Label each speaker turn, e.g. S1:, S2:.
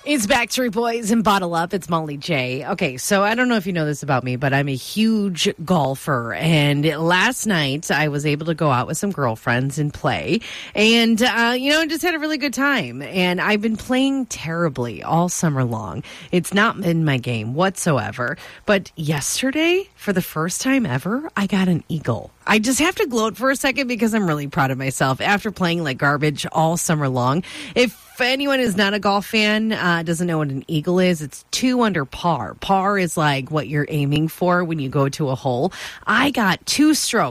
S1: It's Backstreet Boys and Bottle Up. It's Molly J. Okay, so I don't know if you know this about me, but I'm a huge golfer. And last night, I was able to go out with some girlfriends and play. And, just had a really good time. And I've been playing terribly all summer long. It's not in my game whatsoever. But yesterday, for the first time ever, I got an eagle. I just have to gloat for a second because I'm really proud of myself after playing like garbage all summer long. If anyone is not a golf fan, doesn't know what an eagle is, it's 2 under par. Par is like what you're aiming for when you go to a hole. I got 2 strokes.